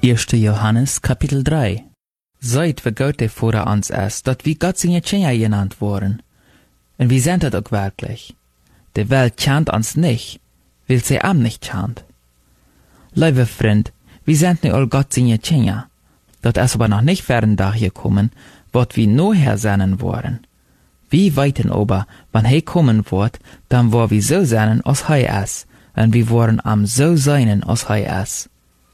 1. Johannes, Kapitel 3. Seid, wie Gott der vor uns ist, dat wie Gott seine Kinder genannt worden. Und wir sind das auch wirklich. Die Welt kennt uns nicht, weil sie am nicht kennt. Liebe Freund, wir sind nicht all Gott seine Kinder. Dat ist aber noch nicht fern da gekommen, wat wir nachher sein wollen. Wir weiten aber, wann er kommen wird, dann wo wir so sein, als er ist, und wir wollen am so sein, als er ist.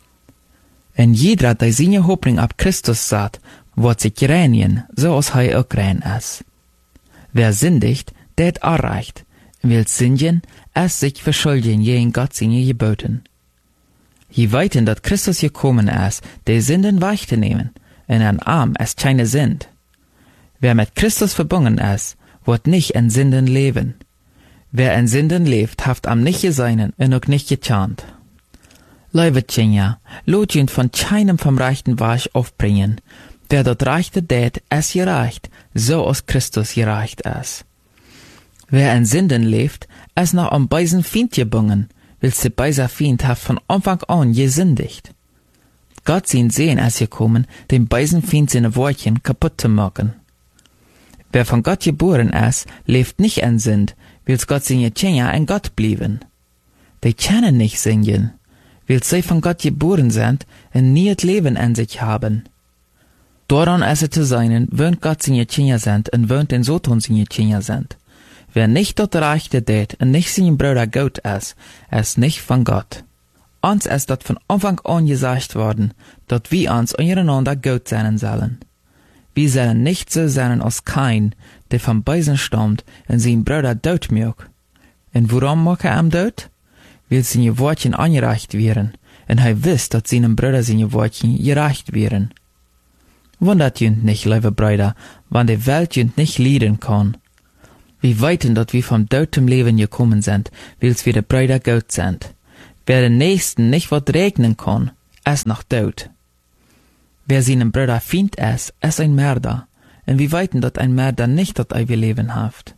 En jeder, der seine Hoffnung ab Christus sagt, wird sich reinigen, so als er auch rein ist. Wer sündigt, der hat erreicht, will sündigen, es sich verschuldigen gegen Gott seine Geboten. Je weiten, dass Christus gekommen ist, die Sünden wegzunehmen, und ein Arm ist keine Sünd. Wer mit Christus verbunden ist, wird nicht in Sünden leben. Wer in Sünden lebt, haft am nicht geseinen und auch nicht getarnt. Liebe Kinder, lot jünd von keinem vom rechten Weg aufbringen. Wer dort reichte tät, es gereicht, so als Christus gereicht ist. Wer in Sünden lebt, es noch am beisen Feind gebunden, weil der beiser Feind haft von Anfang an gesündigt. Gott sein Sehen ist gekommen, dem beisen Feind seine Wortchen kaputt zu machen. Wer von Gott geboren ist, lebt nicht in Sünd, weil Gott seine Kinder in Gott blieben. Die können nicht singen, weil sie von Gott geboren sind und nie das Leben in sich haben. Daran ist es zu sein, wenn Gott seine Kinder sind und wenn den Satan seine Kinder sind. Wer nicht dort Rechte tät und nicht sein Bruder Gott ist nicht von Gott. Uns ist das von Anfang an gesagt worden, dass wir uns untereinander Gott sein sollen. Wir sollen nicht so sein als Kain, der vom Beisen stammt und sein Bruder tot macht. Und warum macht er ihm tot? Weil seine Wortchen angereicht werden, und er wisst, dass seinem Bruder seine Wortchen gereicht werden. Wundert jünd nicht, liebe Brüder, wann die Welt jünd nicht leiden kann. Wir weiten, dass wir vom Tod zum Leben gekommen sind, weil wir die Brüder Gott sind. Wer den Nächsten nicht wat regnen kann, ist noch tot. Wer seinem Bruder Feind ist ein Mörder, und wir weiten, dass ein Mörder nicht das ewige Leben hat.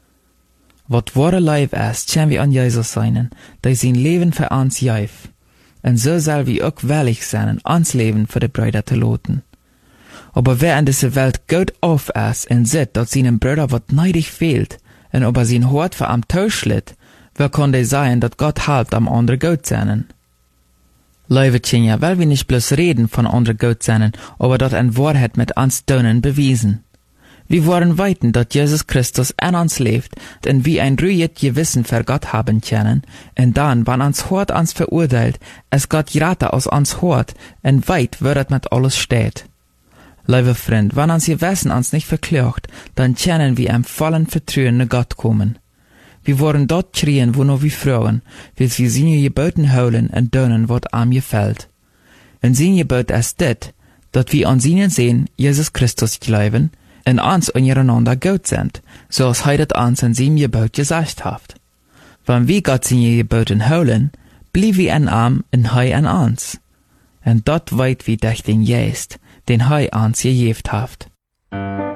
Wat wahre Leib ist, können wir an Jesus sein, der sein Leben für uns gäf. Und so soll wir auch willig sein, uns Leben für die Brüder zu loten. Aber wer in dieser Welt Gott auf ist und sieht, dass seinem Bruder wat neidig fehlt, und ob sein Hort für am Tod schlitt, wer kann der sein, dass Gott halbt am anderen Gott sein? Liebe Kinder, weil wir nicht bloß reden von anderen Gott sein, aber dat in Wahrheit mit uns Tönen bewiesen. Wir wollen weiten, dass Jesus Christus in uns lebt, und wir ein ruhiges Gewissen für Gott haben können, und dann, wann uns Hort uns verurteilt, es Gott gerade aus uns hört, und weit wird mit alles steht. Liebe Freund, wenn uns Gewissen uns nicht verklagt, dann können wir im vollen Vertrauen nach Gott kommen. Wir wollen dort kriegen, wo nur wir fragen, weil wir seine Geboten holen und tun, was ihm gefällt. Und sein Gebot ist das, dass wir an seinen Sehen Jesus Christus glauben, und uns untereinander Gott sind, so als er das uns in seinem Gebot gesagt hat. Wenn wir Gott seine Geboten holen, bleiben wir in ihm und er in uns. Und dort weit wir durch den Geist, den er uns gegeben hat.